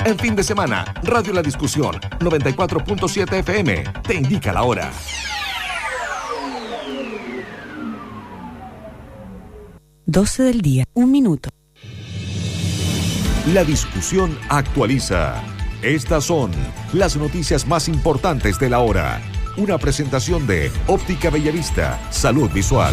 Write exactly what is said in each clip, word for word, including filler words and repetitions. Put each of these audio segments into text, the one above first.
En fin de semana, Radio La Discusión, noventa y cuatro punto siete F M, te indica la hora. doce del día, un minuto. La Discusión actualiza. Estas son las noticias más importantes de la hora. Una presentación de Óptica Bellavista, Salud Visual.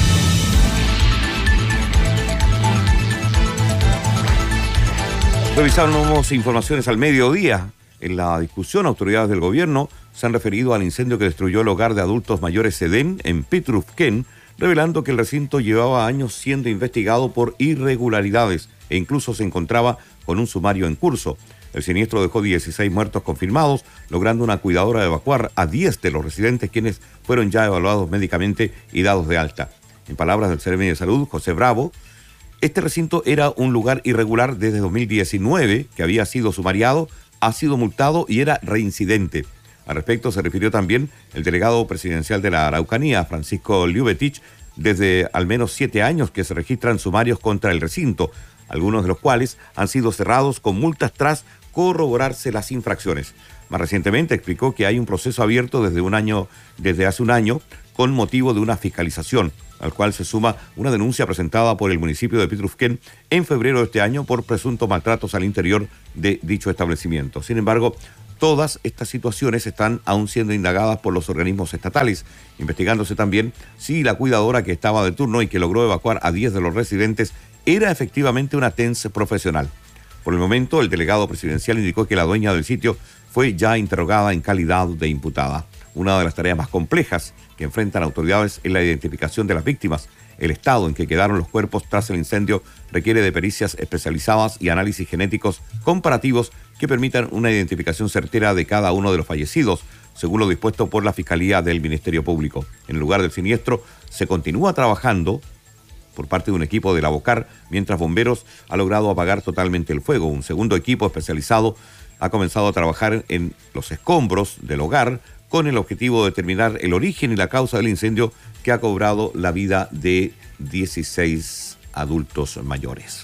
Revisamos informaciones al mediodía. En la discusión, autoridades del gobierno se han referido al incendio que destruyó el hogar de adultos mayores Edén en Pitrufquén, revelando que el recinto llevaba años siendo investigado por irregularidades e incluso se encontraba con un sumario en curso. El siniestro dejó dieciséis muertos confirmados, logrando una cuidadora evacuar a diez de los residentes, quienes fueron ya evaluados médicamente y dados de alta. En palabras del Secretario de Salud, José Bravo, este recinto era un lugar irregular desde dos mil diecinueve, que había sido sumariado, ha sido multado y era reincidente. Al respecto se refirió también el delegado presidencial de la Araucanía, Francisco Liubetich, desde al menos siete años que se registran sumarios contra el recinto, algunos de los cuales han sido cerrados con multas tras corroborarse las infracciones. Más recientemente explicó que hay un proceso abierto desde un año, desde hace un año con motivo de una fiscalización, al cual se suma una denuncia presentada por el municipio de Pitrufquén en febrero de este año por presuntos maltratos al interior de dicho establecimiento. Sin embargo, todas estas situaciones están aún siendo indagadas por los organismos estatales, investigándose también si la cuidadora que estaba de turno y que logró evacuar a diez de los residentes era efectivamente una T E N S profesional. Por el momento, el delegado presidencial indicó que la dueña del sitio fue ya interrogada en calidad de imputada. Una de las tareas más complejas que enfrentan autoridades es la identificación de las víctimas. El estado en que quedaron los cuerpos tras el incendio requiere de pericias especializadas y análisis genéticos comparativos que permitan una identificación certera de cada uno de los fallecidos, según lo dispuesto por la Fiscalía del Ministerio Público. En el lugar del siniestro se continúa trabajando por parte de un equipo de la Bocar, mientras bomberos ha logrado apagar totalmente el fuego. Un segundo equipo especializado ha comenzado a trabajar en los escombros del hogar con el objetivo de determinar el origen y la causa del incendio que ha cobrado la vida de dieciséis adultos mayores.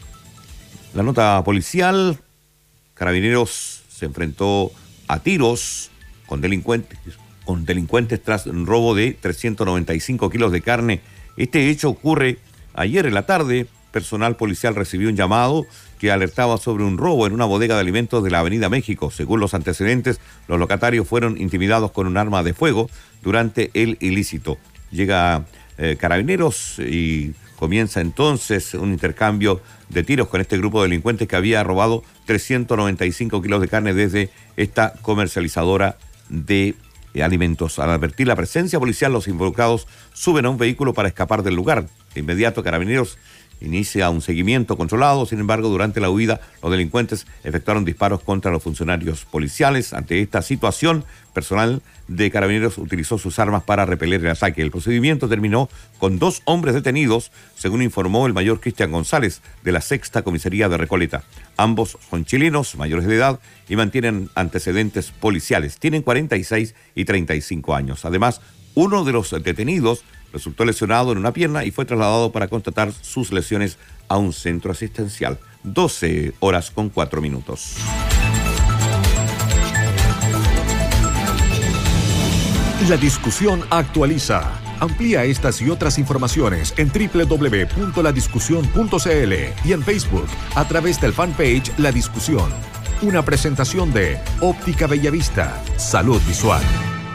La nota policial: Carabineros se enfrentó a tiros con delincuentes, con delincuentes tras un robo de trescientos noventa y cinco kilos de carne. Este hecho ocurre ayer en la tarde. Personal policial recibió un llamado que alertaba sobre un robo en una bodega de alimentos de la Avenida México. Según los antecedentes, los locatarios fueron intimidados con un arma de fuego durante el ilícito. Llega eh, Carabineros y comienza entonces un intercambio de tiros con este grupo de delincuentes que había robado trescientos noventa y cinco kilos de carne desde esta comercializadora de alimentos. Al advertir la presencia policial, los involucrados suben a un vehículo para escapar del lugar. De inmediato, Carabineros inicia un seguimiento controlado. Sin embargo, durante la huida, los delincuentes efectuaron disparos contra los funcionarios policiales. Ante esta situación, personal de Carabineros utilizó sus armas para repeler el ataque. El procedimiento terminó con dos hombres detenidos, según informó el mayor Cristian González de la Sexta Comisaría de Recoleta. Ambos son chilenos, mayores de edad, y mantienen antecedentes policiales. Tienen cuarenta y seis y treinta y cinco años. Además, uno de los detenidos resultó lesionado en una pierna y fue trasladado para constatar sus lesiones a un centro asistencial. doce horas con cuatro minutos. La Discusión actualiza. Amplía estas y otras informaciones en doble u doble u doble u punto la discusión punto c l y en Facebook a través del fanpage La Discusión. Una presentación de Óptica Bellavista, Salud Visual.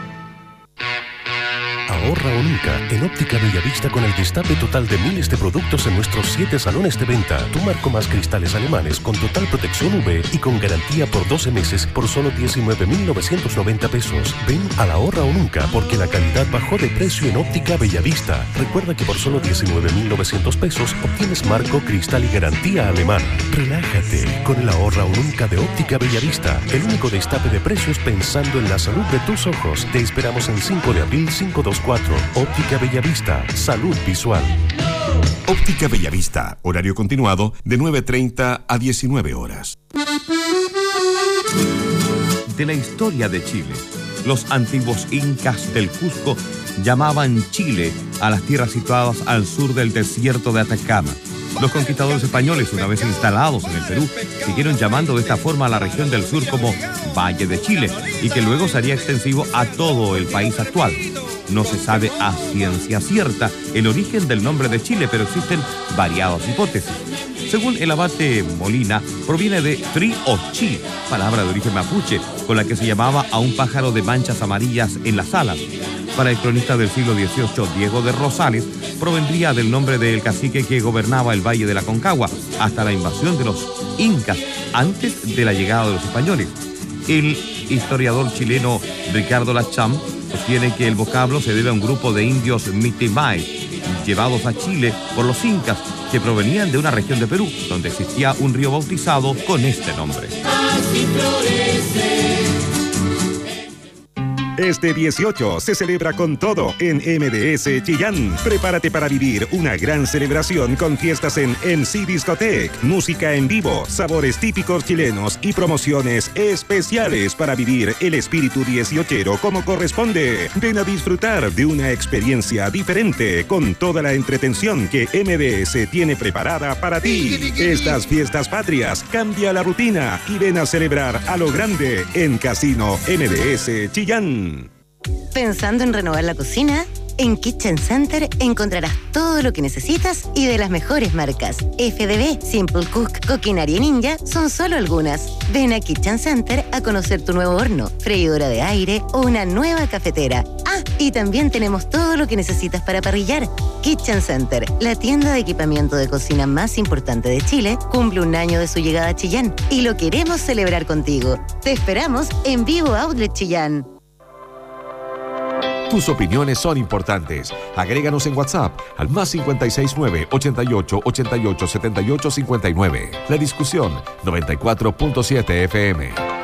Ahorra o nunca en Óptica Bellavista con el destape total de miles de productos en nuestros siete salones de venta. Tu marco más cristales alemanes con total protección U V y con garantía por doce meses por solo diecinueve mil novecientos noventa pesos. Ven a la Ahorra o nunca porque la calidad bajó de precio en Óptica Bellavista. Recuerda que por solo diecinueve mil novecientos pesos obtienes marco, cristal y garantía alemana. Relájate con el Ahorra o nunca de Óptica Bellavista. El único destape de precios pensando en la salud de tus ojos. Te esperamos en cinco de abril cinco dos cuatro. Óptica Bellavista, salud visual. Óptica Bellavista, horario continuado de nueve treinta a diecinueve horas. De la historia de Chile, los antiguos incas del Cusco llamaban Chile a las tierras situadas al sur del desierto de Atacama. Los conquistadores españoles, una vez instalados en el Perú, siguieron llamando de esta forma a la región del sur como Valle de Chile y que luego sería extensivo a todo el país actual. No se sabe a ciencia cierta el origen del nombre de Chile, pero existen variadas hipótesis. Según el abate Molina, proviene de tri o chi, palabra de origen mapuche, con la que se llamaba a un pájaro de manchas amarillas en las alas. Para el cronista del siglo dieciocho, Diego de Rosales, provendría del nombre del cacique que gobernaba el Valle de la Concagua hasta la invasión de los incas, antes de la llegada de los españoles. El historiador chileno Ricardo Lacham sostiene que el vocablo se debe a un grupo de indios mitimay, llevados a Chile por los incas, que provenían de una región de Perú, donde existía un río bautizado con este nombre. Este dieciocho se celebra con todo en M D S Chillán. Prepárate para vivir una gran celebración con fiestas en M C Discotec, música en vivo, sabores típicos chilenos y promociones especiales para vivir el espíritu dieciochero como corresponde. Ven a disfrutar de una experiencia diferente con toda la entretención que M D S tiene preparada para ti. Estas fiestas patrias, cambia la rutina y ven a celebrar a lo grande en Casino M D S Chillán. ¿Pensando en renovar la cocina? En Kitchen Center encontrarás todo lo que necesitas y de las mejores marcas. F D B, Simple Cook, Coquinaria Ninja son solo algunas. Ven a Kitchen Center a conocer tu nuevo horno, freidora de aire o una nueva cafetera. Ah, y también tenemos todo lo que necesitas para parrillar. Kitchen Center, la tienda de equipamiento de cocina más importante de Chile, cumple un año de su llegada a Chillán y lo queremos celebrar contigo. Te esperamos en Vivo Outlet Chillán. Tus opiniones son importantes. Agréganos en WhatsApp al más cinco seis nueve, ochenta y ocho, ochenta y ocho, setenta y ocho, cincuenta y nueve. La discusión noventa y cuatro punto siete F M.